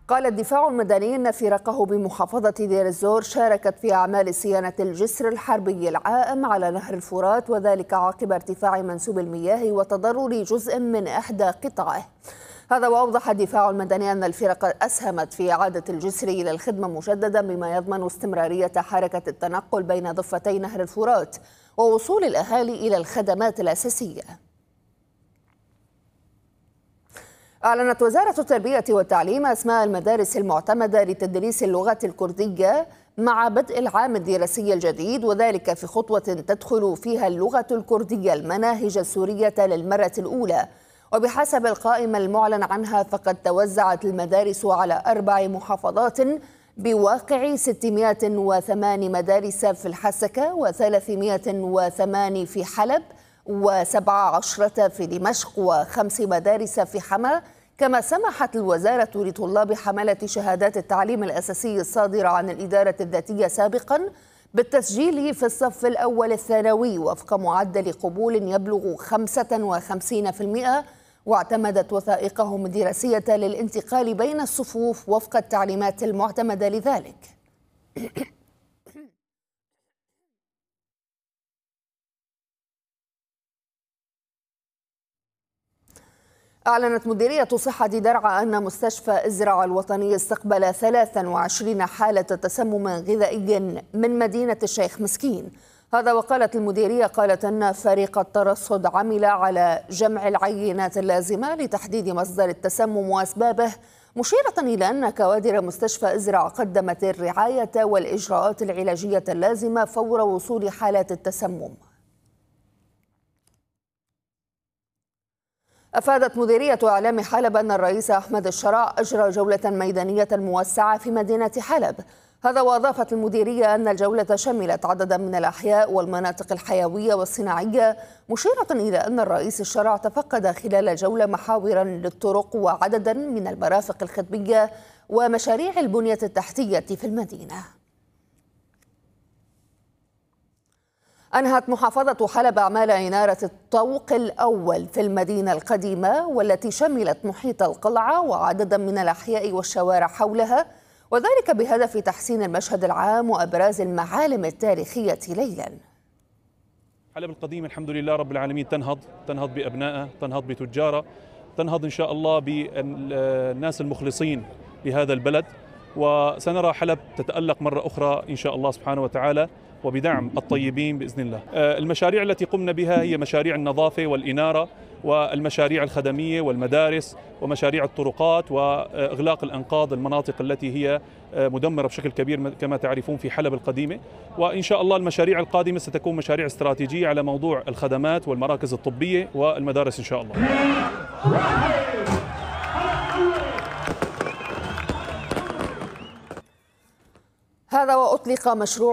قال الدفاع المدني أن فرقه بمحافظة دير الزور شاركت في أعمال صيانة الجسر الحربي العائم على نهر الفرات، وذلك عقب ارتفاع منسوب المياه وتضرر جزء من إحدى قطعه. هذا وأوضح الدفاع المدني أن الفرق أسهمت في إعادة الجسر إلى الخدمة مجددا بما يضمن استمرارية حركة التنقل بين ضفتي نهر الفرات ووصول الأهالي إلى الخدمات الأساسية. أعلنت وزارة التربية والتعليم أسماء المدارس المعتمدة لتدريس اللغة الكردية مع بدء العام الدراسي الجديد، وذلك في خطوة تدخل فيها اللغة الكردية المناهج السورية للمرة الأولى. وبحسب القائمة المعلن عنها فقد توزعت المدارس على 4 محافظات بواقع 608 مدارس في الحسكة و308 في حلب و17 في دمشق و5 مدارس في حما. كما سمحت الوزارة لطلاب حملة شهادات التعليم الأساسي الصادرة عن الإدارة الذاتية سابقا بالتسجيل في الصف الأول الثانوي وفق معدل قبول يبلغ 55%، واعتمدت وثائقهم الدراسية للانتقال بين الصفوف وفق التعليمات المعتمدة لذلك. أعلنت مديرية صحة درعا أن مستشفى إزرع الوطني استقبل 23 حالة تسمم غذائي من مدينة الشيخ مسكين. هذا وقالت المديرية أن فريق الترصد عمل على جمع العينات اللازمة لتحديد مصدر التسمم وأسبابه، مشيرة إلى أن كوادر مستشفى إزرع قدمت الرعاية والإجراءات العلاجية اللازمة فور وصول حالات التسمم. أفادت مديرية إعلام حلب أن الرئيس أحمد الشرع أجرى جولة ميدانية موسعة في مدينة حلب. هذا وأضافت المديرية أن الجولة شملت عددا من الأحياء والمناطق الحيوية والصناعية، مشيرة إلى أن الرئيس الشرع تفقد خلال الجولة محاورا للطرق وعددا من المرافق الخدمية ومشاريع البنية التحتية في المدينة. أنهت محافظة حلب أعمال إنارة الطوق الأول في المدينة القديمة، والتي شملت محيط القلعة وعددا من الأحياء والشوارع حولها، وذلك بهدف تحسين المشهد العام وأبراز المعالم التاريخية ليلا. حلب القديمة الحمد لله رب العالمين تنهض بأبنائها، تنهض بتجارها، تنهض إن شاء الله بالناس المخلصين لهذا البلد، وسنرى حلب تتألق مرة أخرى إن شاء الله سبحانه وتعالى وبدعم الطيبين بإذن الله. المشاريع التي قمنا بها هي مشاريع النظافة والإنارة والمشاريع الخدمية والمدارس ومشاريع الطرقات وإغلاق الأنقاض المناطق التي هي مدمرة بشكل كبير كما تعرفون في حلب القديمة. وإن شاء الله المشاريع القادمة ستكون مشاريع استراتيجية على موضوع الخدمات والمراكز الطبية والمدارس إن شاء الله. هذا وأطلق مشروع